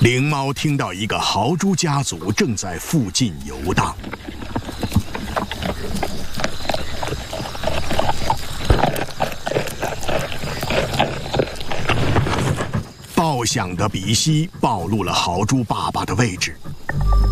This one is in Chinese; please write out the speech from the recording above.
灵猫听到一个豪猪家族正在附近游荡。爆响的鼻息暴露了豪猪爸爸的位置。